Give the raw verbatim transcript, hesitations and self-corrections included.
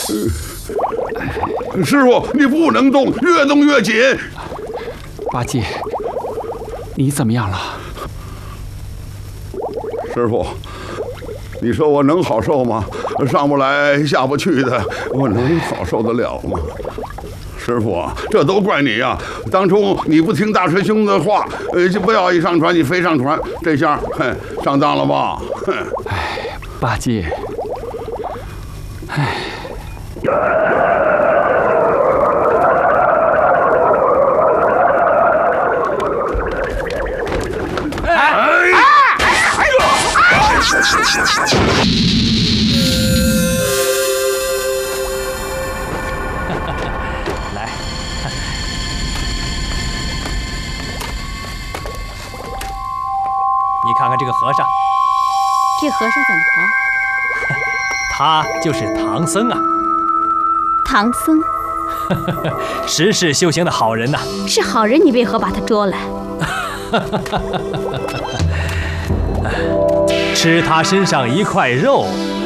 师傅，你不能动，越动越紧。 八戒，你怎么样了？ 师傅，你说我能好受吗？上不来下不去的，我能好受得了吗？师傅啊，这都怪你呀、啊！当初你不听大师兄的话，呃，就不要一上船你非上船，这下，哼，上当了吧？哼！ 哎，八戒，哎。 来，你看看这个和尚， 这和尚怎么了？ 他就是唐僧啊。 唐僧十世修行的好人呐。 是好人，你为何把他捉来？ 吃他身上一块肉，